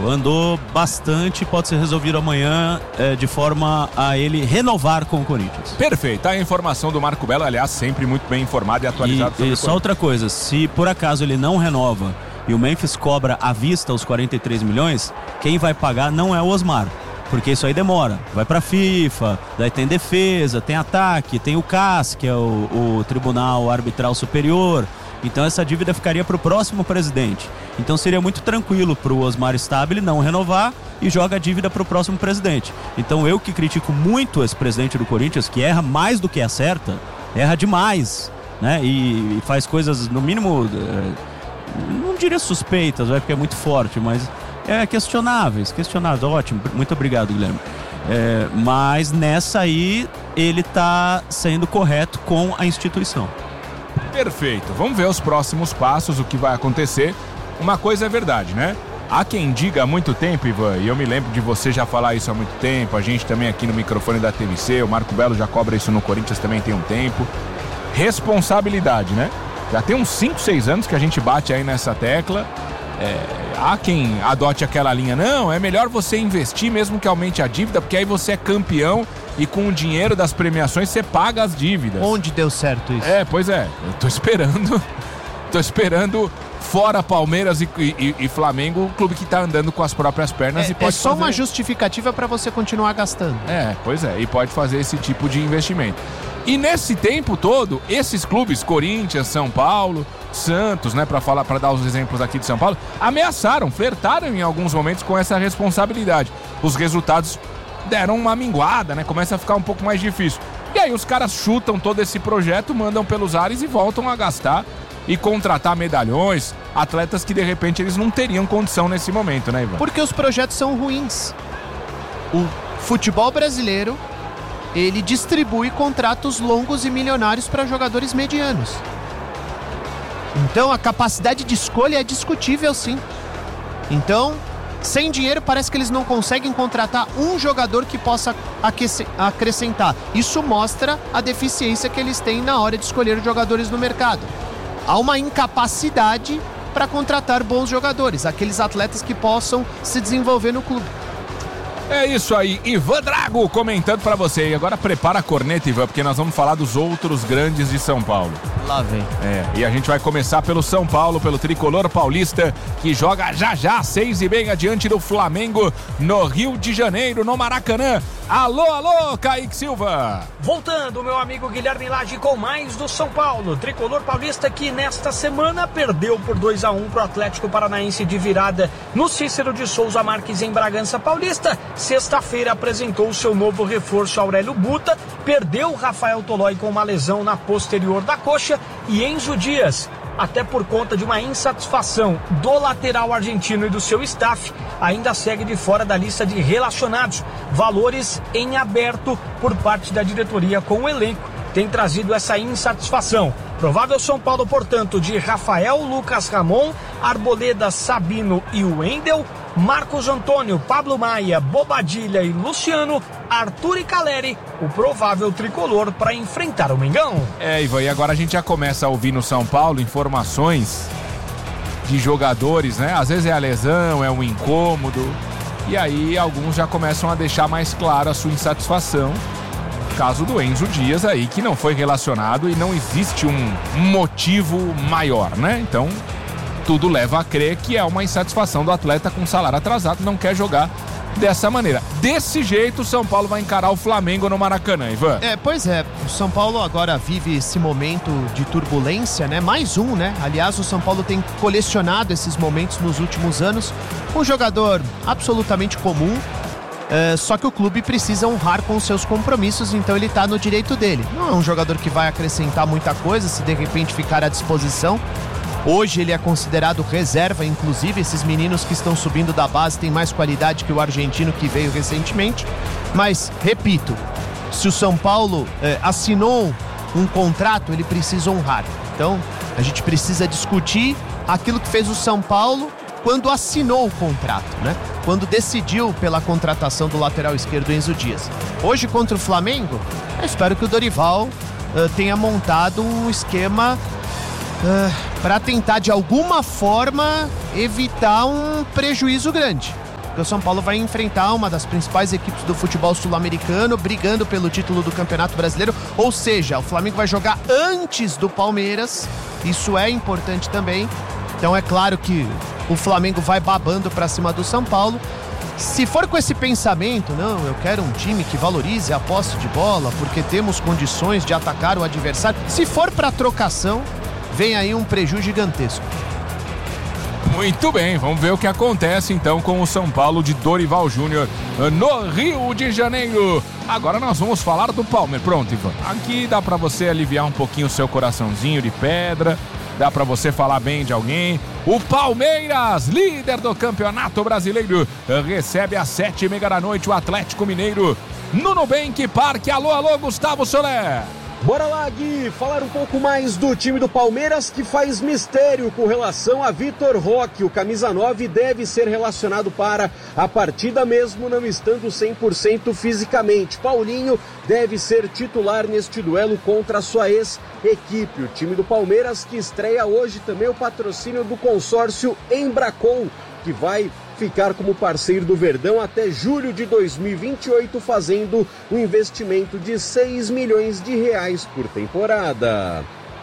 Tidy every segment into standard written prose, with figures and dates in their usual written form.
andou bastante, pode ser resolvido amanhã de forma a ele renovar com o Corinthians. Perfeito, a informação do Marco Belo, aliás, sempre muito bem informado e atualizado sobre e só outra coisa, se por acaso ele não renova e o Memphis cobra à vista os 43 milhões, quem vai pagar não é o Osmar, porque isso aí demora, vai pra FIFA, daí tem defesa, tem ataque, tem o CAS, que é o Tribunal Arbitral Superior. Então essa dívida ficaria para o próximo presidente. Então seria muito tranquilo para o Osmar Stabile não renovar e joga a dívida para o próximo presidente. Então eu que critico muito esse presidente do Corinthians, que erra mais do que acerta, erra demais, né? E faz coisas no mínimo, não diria suspeitas, porque é muito forte, mas questionáveis, ótimo, muito obrigado, Guilherme. Mas nessa aí ele está sendo correto com a instituição. Perfeito, vamos ver os próximos passos, o que vai acontecer. Uma coisa é verdade, né? Há quem diga há muito tempo, Ivan, e eu me lembro de você já falar isso há muito tempo, a gente também aqui no microfone da TVC, o Marco Belo já cobra isso no Corinthians também tem um tempo. Responsabilidade, né? Já tem uns 5, 6 anos que a gente bate aí nessa tecla. Há quem adote aquela linha, não, é melhor você investir mesmo que aumente a dívida, porque aí você é campeão e com o dinheiro das premiações você paga as dívidas. Onde deu certo isso? Pois é, eu tô esperando fora Palmeiras e Flamengo, o clube que tá andando com as próprias pernas e pode só fazer... uma justificativa para você continuar gastando. Pois é, e pode fazer esse tipo de investimento. E nesse tempo todo, esses clubes, Corinthians, São Paulo, Santos, né, para dar os exemplos aqui de São Paulo, ameaçaram, flertaram em alguns momentos com essa responsabilidade. Os resultados deram uma minguada, né, começa a ficar um pouco mais difícil. E aí os caras chutam todo esse projeto, mandam pelos ares e voltam a gastar e contratar medalhões, atletas que de repente eles não teriam condição nesse momento, né, Ivan? Porque os projetos são ruins. O futebol brasileiro, ele distribui contratos longos e milionários para jogadores medianos. Então a capacidade de escolha é discutível, sim. Então, sem dinheiro parece que eles não conseguem contratar um jogador que possa acrescentar. Isso mostra a deficiência que eles têm na hora de escolher os jogadores no mercado. Há uma incapacidade para contratar bons jogadores, aqueles atletas que possam se desenvolver no clube. É isso aí, Ivan Drago comentando pra você. E agora prepara a corneta, Ivan, porque nós vamos falar dos outros grandes de São Paulo. Lá vem. E a gente vai começar pelo São Paulo, pelo tricolor paulista, que joga já 6h30 diante do Flamengo no Rio de Janeiro, no Maracanã. Alô, Kaique Silva. Voltando, meu amigo Guilherme Lage com mais do São Paulo. Tricolor paulista que nesta semana perdeu por 2-1 pro Atlético Paranaense de virada no Cícero de Souza Marques em Bragança Paulista. Sexta-feira apresentou seu novo reforço Aurélio Buta, perdeu Rafael Tolói com uma lesão na posterior da coxa e Enzo Dias, até por conta de uma insatisfação do lateral argentino e do seu staff, ainda segue de fora da lista de relacionados. Valores em aberto por parte da diretoria com o elenco tem trazido essa insatisfação. Provável São Paulo, portanto, de Rafael, Lucas Ramon, Arboleda, Sabino e Wendel, Marcos Antônio, Pablo Maia, Bobadilha e Luciano, Arthur e Caleri, o provável tricolor para enfrentar o Mengão. Ivan, e agora a gente já começa a ouvir no São Paulo informações de jogadores, né? Às vezes é a lesão, é um incômodo, e aí alguns já começam a deixar mais clara a sua insatisfação. Caso do Enzo Dias aí, que não foi relacionado e não existe um motivo maior, né? Então, tudo leva a crer que é uma insatisfação do atleta com salário atrasado, não quer jogar dessa maneira. Desse jeito, o São Paulo vai encarar o Flamengo no Maracanã, Ivan. Pois é, o São Paulo agora vive esse momento de turbulência, né? Mais um, né? Aliás, o São Paulo tem colecionado esses momentos nos últimos anos. Um jogador absolutamente comum, só que o clube precisa honrar com os seus compromissos, então ele está no direito dele. Não é um jogador que vai acrescentar muita coisa se de repente ficar à disposição. Hoje ele é considerado reserva, inclusive esses meninos que estão subindo da base têm mais qualidade que o argentino que veio recentemente. Mas, repito, se o São Paulo assinou um contrato, ele precisa honrar. Então, a gente precisa discutir aquilo que fez o São Paulo quando assinou o contrato, né? Quando decidiu pela contratação do lateral esquerdo Enzo Dias. Hoje, contra o Flamengo, eu espero que o Dorival tenha montado um esquema para tentar, de alguma forma, evitar um prejuízo grande. porque o São Paulo vai enfrentar uma das principais equipes do futebol sul-americano, brigando pelo título do Campeonato Brasileiro, ou seja, o Flamengo vai jogar antes do Palmeiras, isso é importante também, então é claro que o Flamengo vai babando pra cima do São Paulo. Se for com esse pensamento, não, eu quero um time que valorize a posse de bola, porque temos condições de atacar o adversário, se for pra trocação, vem aí um prejuízo gigantesco. Muito bem, vamos ver o que acontece então com o São Paulo de Dorival Júnior no Rio de Janeiro. Agora nós vamos falar do Palmeiras. Pronto, Ivan, aqui dá pra você aliviar um pouquinho o seu coraçãozinho de pedra, dá pra você falar bem de alguém. O Palmeiras, líder do Campeonato Brasileiro, recebe às 7h30 da noite o Atlético Mineiro no Nubank Parque. Alô, alô, Gustavo Soler. Bora lá, Gui, falar um pouco mais do time do Palmeiras, que faz mistério com relação a Vitor Roque. O camisa 9 deve ser relacionado para a partida mesmo não estando 100% fisicamente. Paulinho deve ser titular neste duelo contra a sua ex-equipe. O time do Palmeiras que estreia hoje também o patrocínio do consórcio Embracon, que vai ficar como parceiro do Verdão até julho de 2028, fazendo um investimento de R$6 milhões por temporada.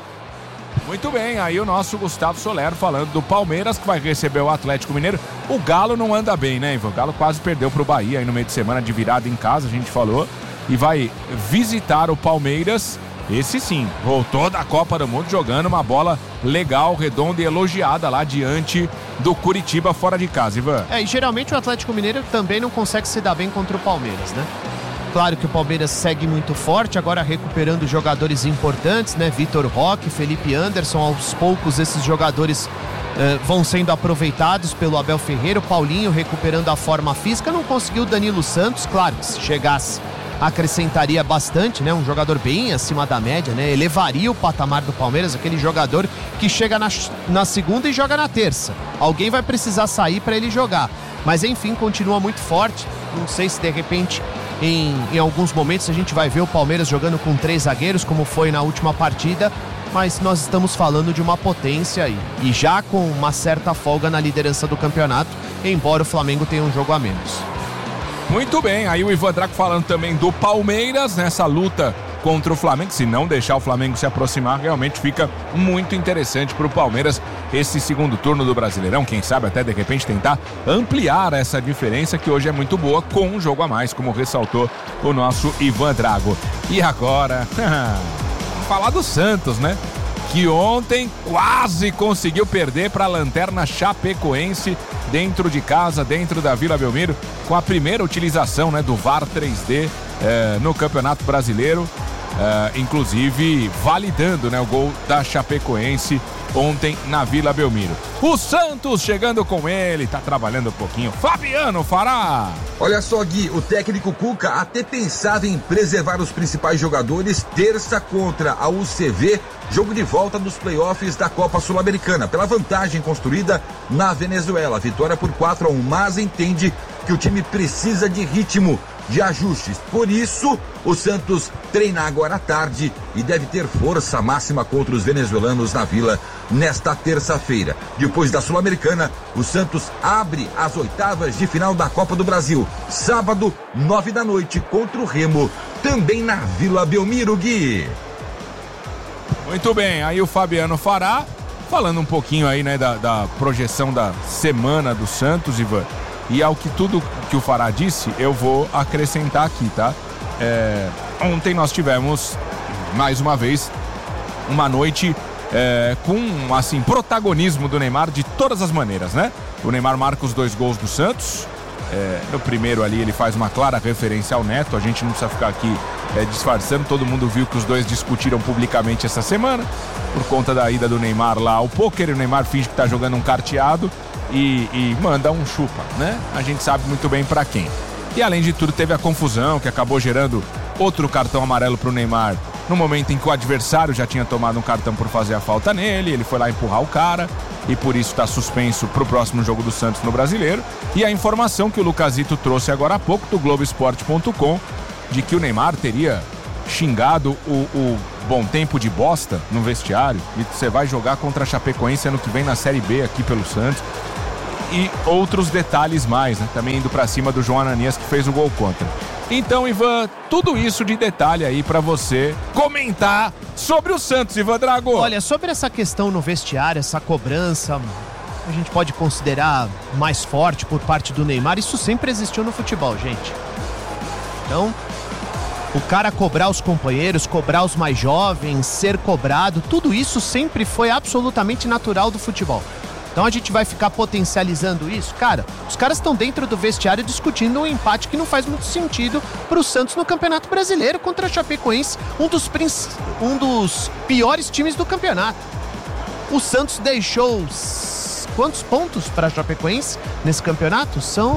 Muito bem, aí o nosso Gustavo Soler falando do Palmeiras, que vai receber o Atlético Mineiro. O Galo não anda bem, né, Ivan? O Galo quase perdeu pro Bahia aí no meio de semana de virada em casa, a gente falou, e vai visitar o Palmeiras. Esse sim, voltou da Copa do Mundo jogando uma bola legal, redonda e elogiada lá diante do Curitiba fora de casa, Ivan. E geralmente o Atlético Mineiro também não consegue se dar bem contra o Palmeiras, né? Claro que o Palmeiras segue muito forte, agora recuperando jogadores importantes, né? Vitor Roque, Felipe Anderson, aos poucos esses jogadores vão sendo aproveitados pelo Abel Ferreira. O Paulinho recuperando a forma física, não conseguiu o Danilo Santos, claro que se chegasse acrescentaria bastante, né? Um jogador bem acima da média, né? Elevaria o patamar do Palmeiras, aquele jogador que chega na segunda e joga na terça. Alguém vai precisar sair para ele jogar. Mas enfim, continua muito forte. Não sei se de repente em alguns momentos a gente vai ver o Palmeiras jogando com 3 zagueiros, como foi na última partida, mas nós estamos falando de uma potência aí. E já com uma certa folga na liderança do campeonato, embora o Flamengo tenha um jogo a menos. Muito bem, aí o Ivan Drago falando também do Palmeiras nessa luta contra o Flamengo. Se não deixar o Flamengo se aproximar, realmente fica muito interessante para o Palmeiras esse segundo turno do Brasileirão. Quem sabe até de repente tentar ampliar essa diferença que hoje é muito boa com um jogo a mais, como ressaltou o nosso Ivan Drago. E agora, vamos falar do Santos, né? Que ontem quase conseguiu perder para a lanterna Chapecoense dentro de casa, dentro da Vila Belmiro, com a primeira utilização, né, do VAR 3D no Campeonato Brasileiro, inclusive validando, né, o gol da Chapecoense ontem na Vila Belmiro. O Santos chegando com ele, tá trabalhando um pouquinho. Fabiano Fará. Olha só, Gui, o técnico Cuca até pensava em preservar os principais jogadores terça contra a UCV, jogo de volta dos playoffs da Copa Sul-Americana, pela vantagem construída na Venezuela. Vitória por 4-1, mas entende que o time precisa de ritmo, de ajustes. Por isso, o Santos treina agora à tarde e deve ter força máxima contra os venezuelanos na Vila nesta terça-feira. Depois da Sul-Americana, o Santos abre as oitavas de final da Copa do Brasil. Sábado, 9 da noite, contra o Remo, também na Vila Belmiro, Gui. Muito bem, aí o Fabiano Fará, falando um pouquinho aí, né, da projeção da semana do Santos, Ivan. E ao que tudo que o Fará disse, eu vou acrescentar aqui, tá? Ontem nós tivemos, mais uma vez, uma noite com, assim, protagonismo do Neymar de todas as maneiras, né? O Neymar marca os 2 gols do Santos. No primeiro ali ele faz uma clara referência ao Neto, a gente não precisa ficar aqui disfarçando, todo mundo viu que os dois discutiram publicamente essa semana, por conta da ida do Neymar lá ao pôquer, e o Neymar finge que tá jogando um carteado e manda um chupa, né? A gente sabe muito bem pra quem. E além de tudo teve a confusão que acabou gerando outro cartão amarelo pro Neymar, no momento em que o adversário já tinha tomado um cartão por fazer a falta nele, ele foi lá empurrar o cara e por isso está suspenso para o próximo jogo do Santos no Brasileiro. E a informação que o Lucasito trouxe agora há pouco do Globoesporte.com de que o Neymar teria xingado o bom tempo de bosta no vestiário e você vai jogar contra a Chapecoense ano que vem na Série B aqui pelo Santos. e outros detalhes mais, né? Também indo pra cima do João Ananias, que fez o gol contra. Então, Ivan, tudo isso de detalhe aí pra você comentar sobre o Santos, Ivan Drago. Olha, sobre essa questão no vestiário, essa cobrança, a gente pode considerar mais forte por parte do Neymar, isso sempre existiu no futebol, gente. Então, o cara cobrar os companheiros, cobrar os mais jovens, ser cobrado, tudo isso sempre foi absolutamente natural do futebol. Então a gente vai ficar potencializando isso? Cara, os caras estão dentro do vestiário discutindo um empate que não faz muito sentido pro Santos no Campeonato Brasileiro contra a Chapecoense, um dos piores times do campeonato. O Santos deixou quantos pontos para a Chapecoense nesse campeonato? São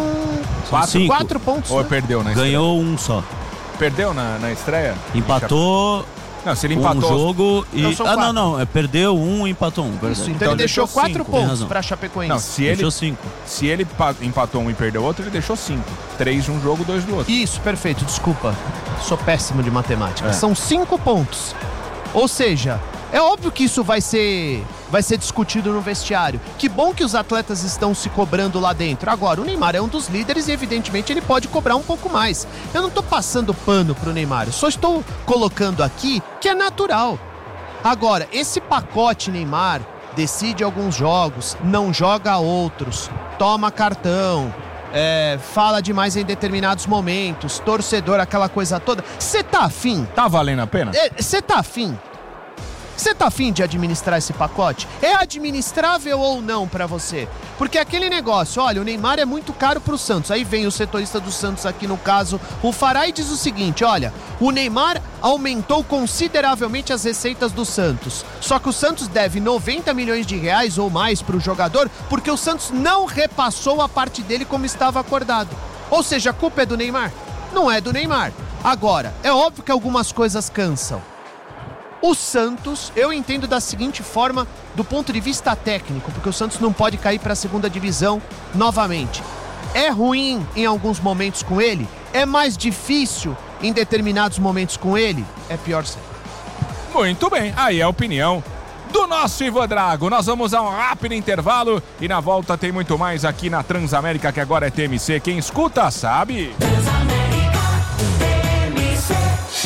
4 pontos. Ou né? perdeu na estreia? Ganhou um só. Perdeu na estreia? Empatou... Não, se ele empatou... um jogo e... Então não. Perdeu um e empatou um. Verdade. Isso, então ele deixou 4 pontos para a Chapecoense. Não, se ele, deixou 5. Se ele empatou um e perdeu outro, ele deixou 5. 3 de um jogo, 2 do outro. Isso, perfeito, desculpa. Sou péssimo de matemática. São 5 pontos. Ou seja, é óbvio que isso vai ser discutido no vestiário. Que bom que os atletas estão se cobrando lá dentro. Agora, o Neymar é um dos líderes e, evidentemente, ele pode cobrar um pouco mais. Eu não estou passando pano pro Neymar, eu só estou colocando aqui que é natural. Agora, esse pacote Neymar decide alguns jogos, não joga outros, toma cartão, fala demais em determinados momentos, torcedor, aquela coisa toda. Você tá afim? Tá valendo a pena? Você tá afim? Você tá afim de administrar esse pacote? É administrável ou não pra você? Porque aquele negócio, olha, o Neymar é muito caro pro Santos. Aí vem o setorista do Santos aqui no caso, o Fará, e diz o seguinte, olha, o Neymar aumentou consideravelmente as receitas do Santos. Só que o Santos deve 90 milhões de reais ou mais pro jogador, porque o Santos não repassou a parte dele como estava acordado. Ou seja, a culpa é do Neymar? Não é do Neymar. Agora, é óbvio que algumas coisas cansam. O Santos, eu entendo da seguinte forma, do ponto de vista técnico, porque o Santos não pode cair para a segunda divisão novamente. É ruim em alguns momentos com ele? É mais difícil em determinados momentos com ele? É pior sempre. Muito bem, aí é a opinião do nosso Ivan Drago. Nós vamos a um rápido intervalo e na volta tem muito mais aqui na Transamérica, que agora é TMC. Quem escuta sabe. Transamérica, TMC.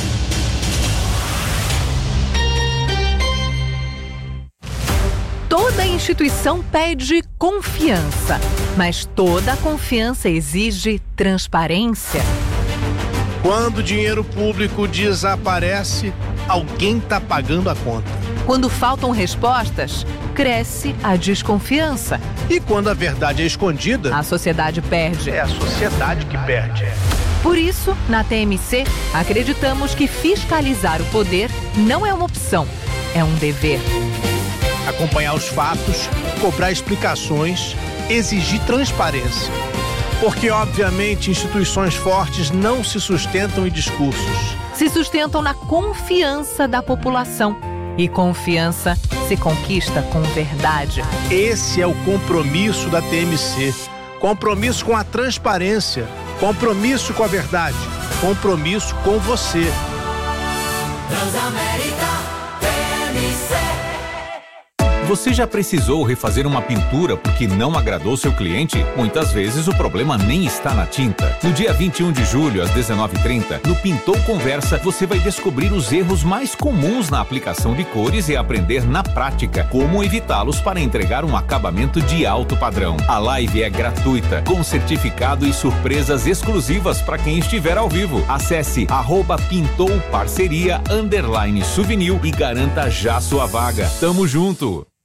Toda instituição pede confiança, mas toda confiança exige transparência. Quando o dinheiro público desaparece, alguém está pagando a conta. Quando faltam respostas, cresce a desconfiança. E quando a verdade é escondida, a sociedade perde. É a sociedade que perde. Por isso, na TMC, acreditamos que fiscalizar o poder não é uma opção, é um dever. Acompanhar os fatos, cobrar explicações, exigir transparência. Porque, obviamente, instituições fortes não se sustentam em discursos. Se sustentam na confiança da população. E confiança se conquista com verdade. Esse é o compromisso da TMC. Compromisso com a transparência. Compromisso com a verdade. Compromisso com você. Transamérica TMC. Você já precisou refazer uma pintura porque não agradou seu cliente? Muitas vezes o problema nem está na tinta. No dia 21 de julho, às 19h30, no Pintou Conversa, você vai descobrir os erros mais comuns na aplicação de cores e aprender na prática como evitá-los para entregar um acabamento de alto padrão. A live é gratuita, com certificado e surpresas exclusivas para quem estiver ao vivo. Acesse @pintouparceria_souvenir e garanta já sua vaga. Tamo junto!